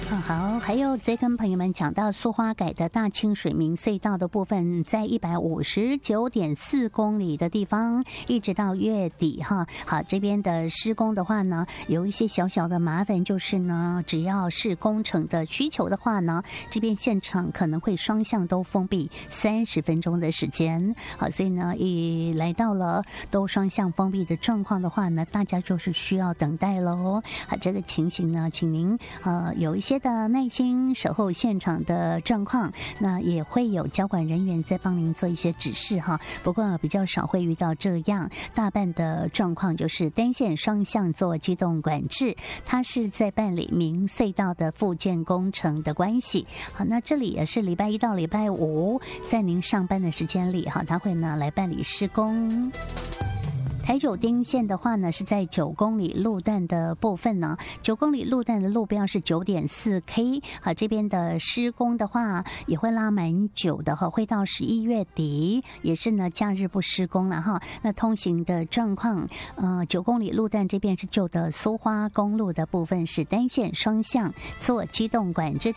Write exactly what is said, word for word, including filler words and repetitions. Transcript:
嗯，好，还有再跟朋友们讲到苏花改的大清水明隧道的部分，在一百五十九点四公里的地方，一直到月底哈。好，这边的施工的话呢，有一些小小的麻烦，就是呢，只要是工程的需求的话呢，这边现场可能会双向都封闭三十分钟的时间。好，所以呢，一来到了都双向封闭的状况的话呢，大家就是需要等待喽。好，这个情形呢，请您呃有一些的耐心守候现场的状况，那也会有交管人员在帮您做一些指示哈。不过比较少会遇到这样，大半的状况就是单线双向做机动管制，它是在办理明隧道的复建工程的关系。好，那这里也是礼拜一到礼拜五，在您上班的时间里哈，它会呢来办理施工。台九丁线的话呢，是在九公里路段的部分呢，九公里路段的路标是九点四 K， 啊，这边的施工的话也会拉蛮久的哈，会到十一月底，也是呢假日不施工了哈。那通行的状况，呃，九公里路段这边是旧的苏花公路的部分是单线双向做机动管制。